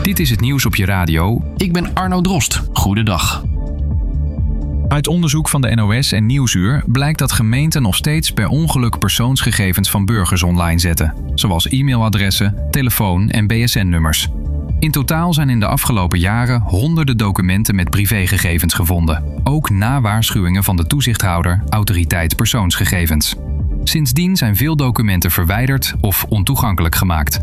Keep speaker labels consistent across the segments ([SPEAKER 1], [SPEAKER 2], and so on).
[SPEAKER 1] Dit is het nieuws op je radio. Ik ben Arno Drost. Goedendag. Uit onderzoek van de NOS en Nieuwsuur blijkt dat gemeenten nog steeds per ongeluk persoonsgegevens van burgers online zetten. Zoals e-mailadressen, telefoon- en BSN-nummers. In totaal zijn in de afgelopen jaren honderden documenten met privégegevens gevonden. Ook na waarschuwingen van de toezichthouder Autoriteit Persoonsgegevens. Sindsdien zijn veel documenten verwijderd of ontoegankelijk gemaakt.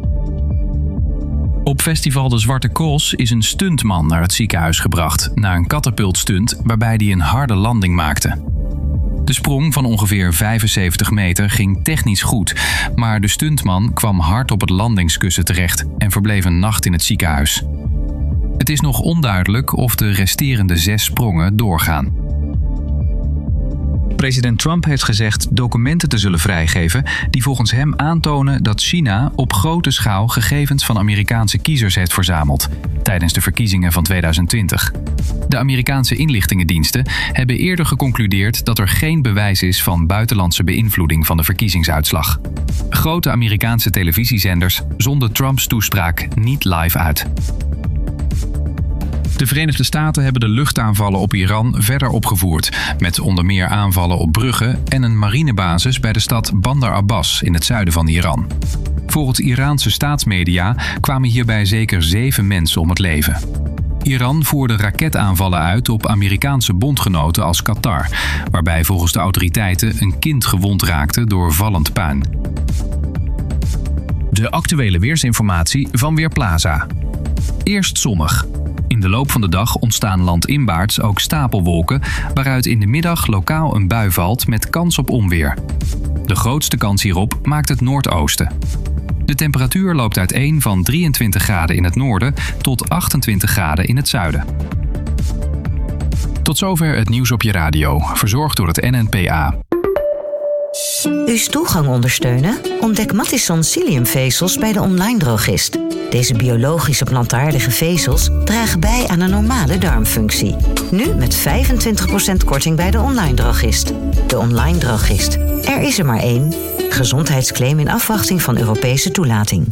[SPEAKER 1] Op festival De Zwarte Cross is een stuntman naar het ziekenhuis gebracht na een katapultstunt waarbij hij een harde landing maakte. De sprong van ongeveer 75 meter ging technisch goed, maar de stuntman kwam hard op het landingskussen terecht en verbleef een nacht in het ziekenhuis. Het is nog onduidelijk of de resterende 6 sprongen doorgaan. President Trump heeft gezegd documenten te zullen vrijgeven die volgens hem aantonen dat China op grote schaal gegevens van Amerikaanse kiezers heeft verzameld tijdens de verkiezingen van 2020. De Amerikaanse inlichtingendiensten hebben eerder geconcludeerd dat er geen bewijs is van buitenlandse beïnvloeding van de verkiezingsuitslag. Grote Amerikaanse televisiezenders zonden Trumps toespraak niet live uit. De Verenigde Staten hebben de luchtaanvallen op Iran verder opgevoerd, met onder meer aanvallen op bruggen en een marinebasis bij de stad Bandar Abbas in het zuiden van Iran. Volgens Iraanse staatsmedia kwamen hierbij zeker 7 mensen om het leven. Iran voerde raketaanvallen uit op Amerikaanse bondgenoten als Qatar, waarbij volgens de autoriteiten een kind gewond raakte door vallend puin. De actuele weersinformatie van Weerplaza. Eerst zonnig. In de loop van de dag ontstaan landinwaarts ook stapelwolken, waaruit in de middag lokaal een bui valt met kans op onweer. De grootste kans hierop maakt het noordoosten. De temperatuur loopt uiteen van 23 graden in het noorden tot 28 graden in het zuiden. Tot zover het nieuws op je radio, verzorgd door het NNPA.
[SPEAKER 2] Uw stoelgang ondersteunen? Ontdek Matisson psylliumvezels bij de online drogist. Deze biologische plantaardige vezels dragen bij aan een normale darmfunctie. Nu met 25% korting bij de online drogist. De online drogist. Er is er maar één. Gezondheidsclaim in afwachting van Europese toelating.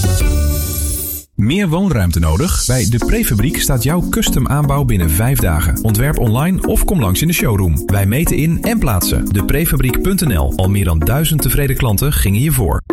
[SPEAKER 3] Meer woonruimte nodig? Bij De Prefabriek staat jouw custom aanbouw binnen 5 dagen. Ontwerp online of kom langs in de showroom. Wij meten in en plaatsen. Deprefabriek.nl. Al meer dan 1000 tevreden klanten gingen hiervoor.